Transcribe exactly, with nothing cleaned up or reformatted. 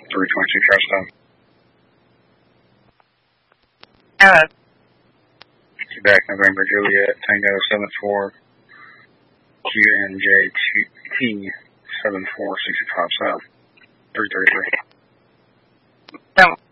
three twenty-two Charleston. Hello. Quebec, November, Juliet, Tango seven four, Q N J T seven four six five seven, three three three. Don't.